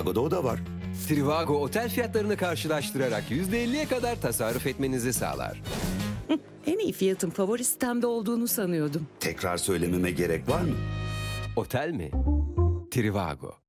Trivago'da o da var. Trivago otel fiyatlarını karşılaştırarak %50'ye kadar tasarruf etmenizi sağlar. En iyi fiyatın favori sitemde olduğunu sanıyordum. Tekrar söylememe gerek var mı? Otel mi? Trivago.